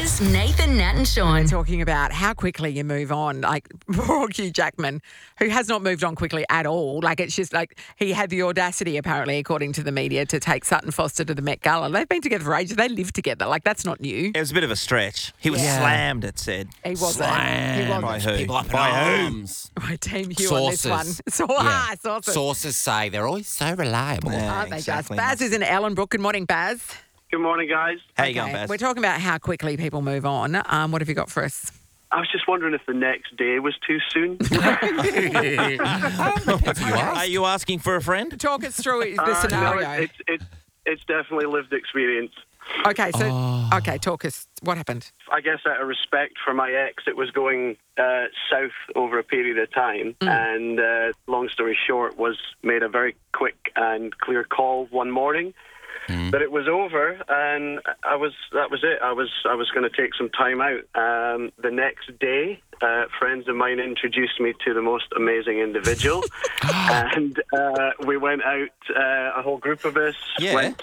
Baz, Nathan, Nat and Sean. Talking about how quickly you move on. Like poor Hugh Jackman, who has not moved on quickly at all. Like it's just like he had the audacity, apparently, according to the media, to take Sutton Foster to the Met Gala. They've been together for ages. They live together. Like that's not new. It was a bit of a stretch. He was slammed, it said. He wasn't. Slammed. He wasn't. By who? People up in By who? arms. By Team Hugh on this one. Sources. Sources. Sources say they're always so reliable. Yeah. Aren't they exactly. just? Baz is in Ellenbrook. Good morning, Baz. Good morning, guys. How you going, Baz? We're talking about how quickly people move on. What have you got for us? I was just wondering if the next day was too soon. Are you asking for a friend? Talk us through the scenario. No, it's definitely lived experience. Okay, so talk us. What happened? I guess out of respect for my ex, it was going south over a period of time. And long story short, was made a very quick and clear call one morning. But it was over, and that was it. I was going to take some time out. The next day, friends of mine introduced me to the most amazing individual, and we went out. A whole group of us Yeah. went